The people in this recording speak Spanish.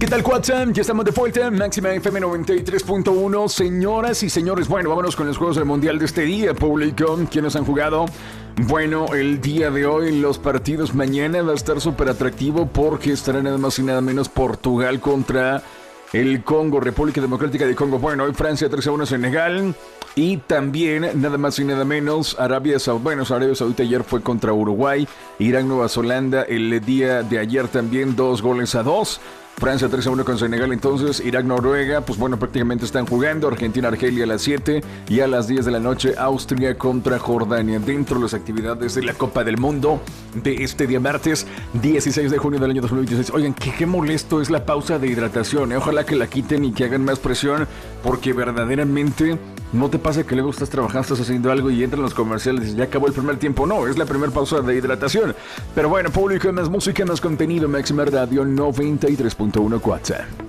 ¿qué tal, WhatsApp? Ya estamos de vuelta, Máxima FM 93.1. Señoras y señores, bueno, vámonos con los juegos del Mundial de este día, público. ¿Quiénes han jugado? Bueno, el día de hoy, los partidos mañana va a estar súper atractivo porque estará nada más y nada menos Portugal contra el Congo, República Democrática de Congo. Bueno, hoy Francia 3-1 Senegal. Y también, nada más y nada menos, Arabia Saudita ayer fue contra Uruguay. Irán, Nueva Zelanda, el día de ayer también 2-2. Francia 3-1 con Senegal. Entonces, Irak, Noruega, pues bueno, prácticamente están jugando. Argentina, Argelia a las 7 y a las 10 de la noche, Austria contra Jordania. Dentro de las actividades de la Copa del Mundo de este día martes 16 de junio del año 2026. Oigan, qué molesto es la pausa de hidratación, ¿eh? Ojalá que la quiten y que hagan más presión, porque verdaderamente no te pasa que luego estás trabajando, estás haciendo algo y entran los comerciales y dices, ya acabó el primer tiempo. No, es la primera pausa de hidratación. Pero bueno, público, más música, más contenido, Máxima Radio 93.1 WhatsApp.